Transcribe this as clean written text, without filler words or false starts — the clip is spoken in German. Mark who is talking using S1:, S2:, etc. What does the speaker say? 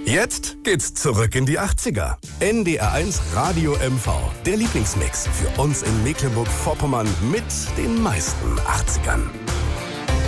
S1: Jetzt geht's zurück in die 80er. NDR1 Radio MV. Der Lieblingsmix für uns in Mecklenburg-Vorpommern mit den meisten 80ern.